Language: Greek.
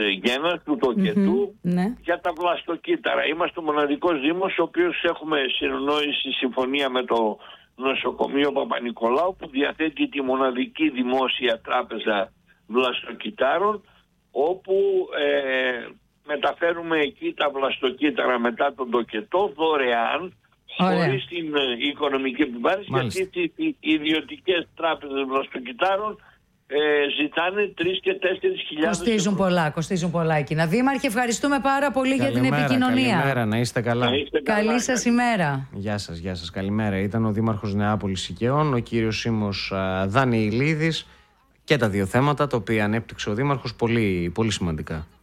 Γένας, του Τοκετού, για τα βλαστοκύτταρα. Είμαστε ο μοναδικός δήμος ο οποίος έχουμε συνεννόηση συμφωνία με το νοσοκομείο Παπα-Νικολάου, που διαθέτει τη μοναδική δημόσια τράπεζα βλαστοκυττάρων, όπου μεταφέρουμε εκεί τα βλαστοκύτταρα μετά τον Τοκετό δωρεάν, χωρίς την οικονομική επιβάρυνση, γιατί οι ιδιωτικές τράπεζες βλαστοκυττάρων ζητάνε 3 και 4 χιλιάδες. Κοστίζουν πολλά εκείνα. Δήμαρχε, ευχαριστούμε πάρα πολύ για την επικοινωνία. Καλημέρα, να είστε καλά. Καλή σας ημέρα. Γεια σας, καλημέρα. Ήταν ο Δήμαρχος Νεάπολης Οικαιών, ο κύριος Σίμος Δανιηλίδης, και τα δύο θέματα τα οποία ανέπτυξε ο Δήμαρχος πολύ, πολύ σημαντικά.